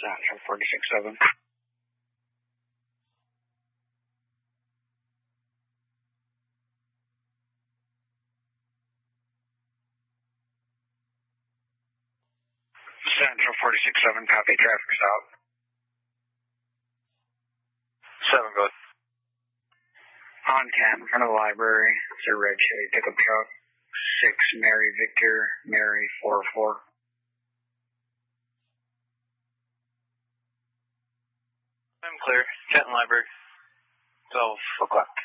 Central 46-7. Central 46-7, copy, traffic stop. 7, go ahead. On cam in front of the library, it's a red Chevy pickup truck. 6 Mary Victor, Mary 44. I'm clear. Canton Library. 12 o'clock.